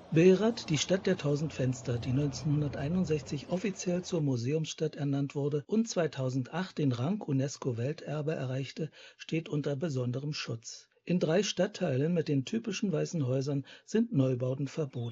Behrad, die Stadt der tausend Fenster, die 1961 offiziell zur Museumsstadt ernannt wurde und 2008 den Rang UNESCO-Welterbe erreichte, steht unter besonderem Schutz. In 3 Stadtteilen mit den typischen weißen Häusern sind Neubauten verboten